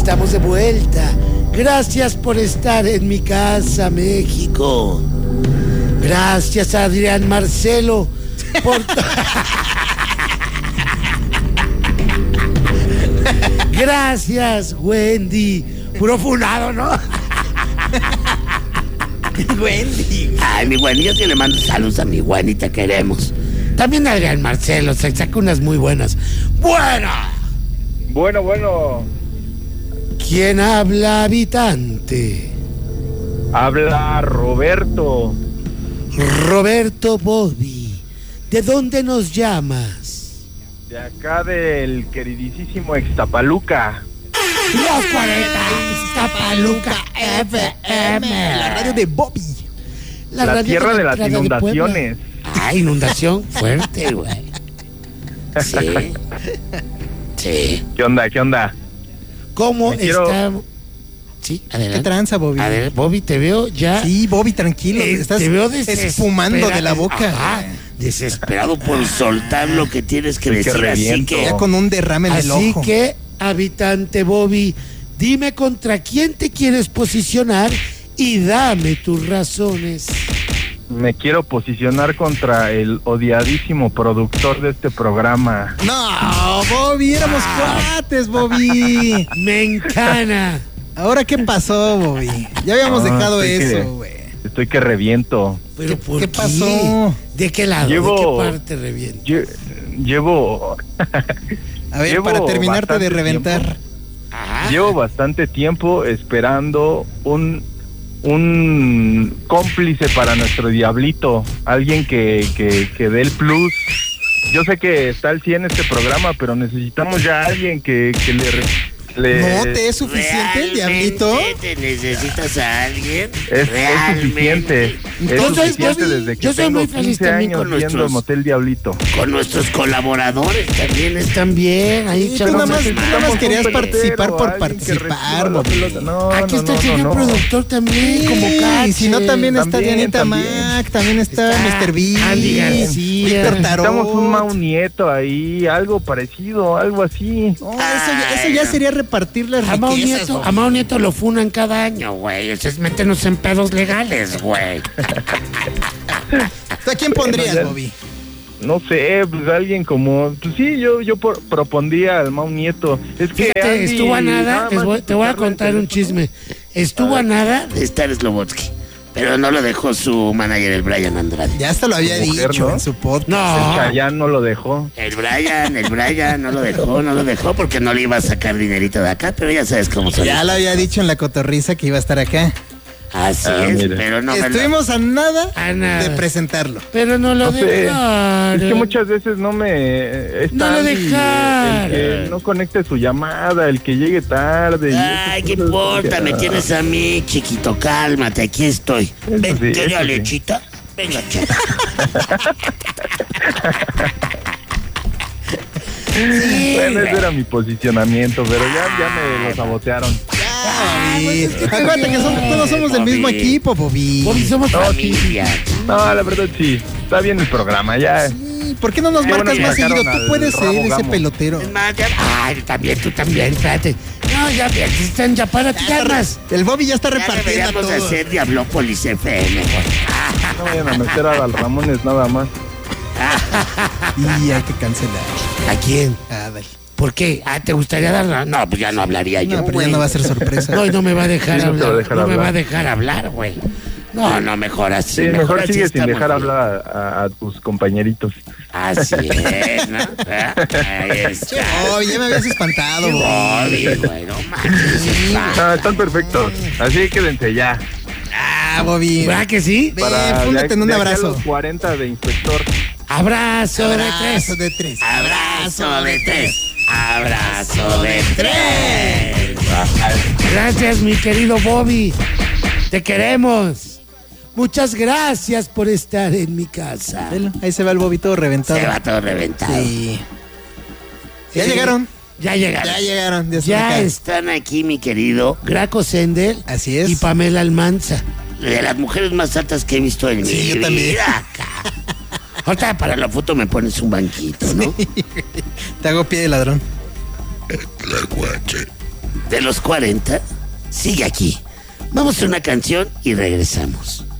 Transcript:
estamos de vuelta. Gracias por estar en mi casa, México. Gracias a Adrián Marcelo por... Gracias, Wendy. Puro funado, ¿no? Wendy. Ay, mi Wendy, yo sí le mando saludos a mi Wendy, te queremos. También a Adrián Marcelo, se sacó unas muy buenas. Bueno. ¿Quién habla, habitante? Habla Roberto. Roberto Bobby. ¿De dónde nos llamas? De acá del queridísimo Ixtapaluca. Los 40, Iztapaluca FM. La radio de Bobby. La radio tierra de las entrada inundaciones. Ah, inundación fuerte, güey. Sí. ¿Qué onda? ¿Cómo quiero- estamos? Sí, ¿Qué adelante. tranza, Bobby? A ver, Bobby, te veo ya. Sí, Bobby, tranquilo. Estás te veo esfumando de la boca. Ajá, desesperado por soltar lo que tienes que Sí, que decir. Así reviento. que, Ya con un derrame en el ojo. habitante Bobby, dime contra quién te quieres posicionar y dame tus razones. Me quiero posicionar contra el odiadísimo productor de este programa. No, Bobby, éramos cuates, Bobby. Me encana. Ahora, ¿qué pasó, Bobby? Ya habíamos dejado eso, güey. Estoy que reviento. ¿Pero por qué pasó? ¿De qué lado? Llevo- ¿De qué parte revienta? Llevo A ver, Llevo para terminarte de bastante reventar. tiempo. Ajá. Llevo bastante tiempo esperando un cómplice para nuestro diablito, alguien que dé el plus. Yo sé que está al 100 este programa, pero necesitamos ya alguien que le ¿No te es suficiente el diablito? ¿Realmente te necesitas a alguien? es Realmente. suficiente. Es Entonces, suficiente Bobby, desde que yo soy tengo muy feliz 15 también años con viendo nuestros- Motel Diablito. Con nuestros colaboradores también están bien. Ahí Sí, tú echamos nada más, desmadre. tú nada más querías Un pelotero, participar por alguien que participar, reciba la Bobby. pelota. No, Aquí está el no, señor no. productor también, como cache. Y si no, también está También, Dianita también. Mac, también está Mr. B, Andy García. Víctor Necesitamos un Mau Tarot. Nieto ahí, algo parecido, algo así. No, eso ya sería repartir las A Mau riquezas, Nieto, Bobby. a Mau Nieto lo funan cada año, güey. Entonces métenos en pedos legales, güey. ¿Tú a quién pondrías, Bueno, ya- Bobby? No sé, pues alguien como... Pues sí, yo propondría al Mau Nieto. Es que Fíjate, Andy, estuvo a nada, más te voy a escucharle contar el un chisme. Estuvo a nada de estar Slobotsky, pero no lo dejó su manager, el Brian Andrade. Ya hasta lo había Mujer, dicho ¿no? en su podcast. No, Chayanne no lo dejó. el Brian no lo dejó porque no le iba a sacar dinerito de acá, pero ya sabes cómo soy. Ya lo había dicho en la cotorriza que iba a estar acá. Así Ah, es, mira. pero no me lo- Estuvimos a nada A nada. de presentarlo. Pero no lo No sé, dejaron. es que muchas veces no me... está No lo Andy, dejaron. el que no conecte su llamada, el que llegue tarde. y Ay, esas ¿qué cosas, importa? Me ah. tienes a mí, chiquito, cálmate, aquí estoy. Ven, sí, ¿te eso sí. lechita? Venga, chata. Sí, Bueno, ese güey. era mi posicionamiento, pero ya me lo sabotearon. Bobby. Acuérdate que todos somos del mismo Bobby. equipo, Bobby. Bobby, somos No, familia. No, la verdad sí, está bien el programa, ya. Sí, ¿por qué no nos Qué bueno marcas que más seguido? sacaron Tú al puedes ser Rabo ese Gamo. pelotero. Es más, ay, tú también, espérate. No, ya están ya para ti, más. El Bobby ya está Ya repartiendo a deberíamos todos. hacer Diablópolis FM, güey. No vayan a meter a Dal Ramones nada más. Y hay que cancelar. ¿A quién? Ah, dale. ¿Por qué? Ah, ¿te gustaría darla? No, pues ya no hablaría yo, No, pero güey. ya no va a ser sorpresa. No, y no me va a dejar Sí, no te va a hablar. dejar No me va a hablar. dejar hablar, güey. No, mejor así. Sí, mejor así sigue sin estamos dejar bien. hablar a tus compañeritos. Así es, ¿no? Ahí está. Oh, ya me habías espantado, Bobby. Bobby, güey, no manches. No, están perfectos. Así quédense ya. Ah, Bobby. ¿Verdad que sí? Ven, fúndate en un de aquí a abrazo. los 40 de inspector. Abrazo de tres. Abrazo de tres. Abrazo de tres. Abrazo de tres. Gracias, mi querido Bobby. Te queremos. Muchas gracias por estar en mi casa. Velo, ahí se va el Bobby todo reventado. Se va todo reventado. Sí. Ya Sí. llegaron. Ya llegaron. Ya llegaron. Ya, Ya están acá. están aquí, mi querido Graco Sendel. Así es. Y Pamela Almanza. De las mujeres más altas que he visto en Sí, mi yo también. vida. Acá. Ahorita para la foto me pones un banquito, ¿no? Te hago pie de ladrón. La guache. de los 40 sigue aquí. Vamos a una canción y regresamos.